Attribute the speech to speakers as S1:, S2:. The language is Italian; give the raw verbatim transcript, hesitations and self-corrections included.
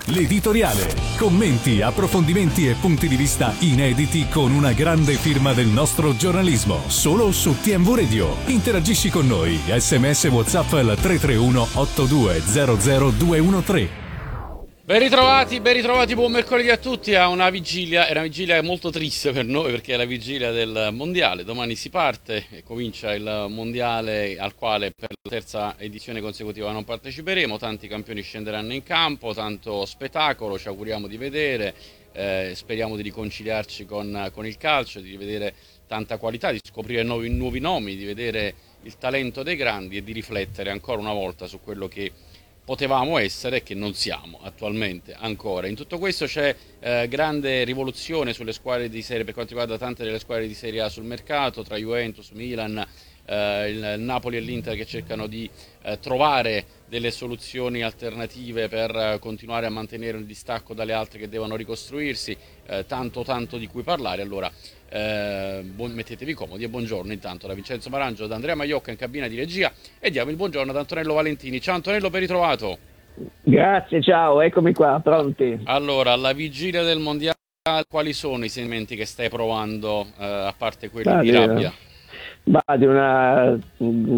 S1: L'editoriale. Commenti, approfondimenti e punti di vista inediti con una grande firma del nostro giornalismo. Solo su T M V Radio. Interagisci con noi. S M S WhatsApp al tre tre uno otto due zero zero due uno tre.
S2: Ben ritrovati, ben ritrovati, buon mercoledì a tutti. A una vigilia, è una vigilia molto triste per noi perché è la vigilia del mondiale. Domani si parte e comincia il mondiale al quale per la terza edizione consecutiva non parteciperemo. Tanti campioni scenderanno in campo, tanto spettacolo, ci auguriamo di vedere. Eh, speriamo di riconciliarci con, con il calcio, di vedere tanta qualità, di scoprire nuovi, nuovi nomi, di vedere il talento dei grandi e di riflettere ancora una volta su quello che potevamo essere e che non siamo attualmente ancora. In tutto questo c'è eh, grande rivoluzione sulle squadre di serie, per quanto riguarda tante delle squadre di Serie A sul mercato, tra Juventus, Milan, eh, il Napoli e l'Inter che cercano di eh, trovare delle soluzioni alternative per eh, continuare a mantenere il distacco dalle altre che devono ricostruirsi, eh, tanto tanto di cui parlare. Allora eh, buon, mettetevi comodi e buongiorno intanto da Vincenzo Marangio, da Andrea Maiocca in cabina di regia, e diamo il buongiorno ad Antonello Valentini. Ciao Antonello, ben ritrovato.
S3: Grazie, ciao, eccomi qua, pronti.
S2: Allora, alla vigilia del mondiale, quali sono i sentimenti che stai provando, eh, a parte quelli
S3: Va
S2: di
S3: bene.
S2: rabbia?
S3: Va di una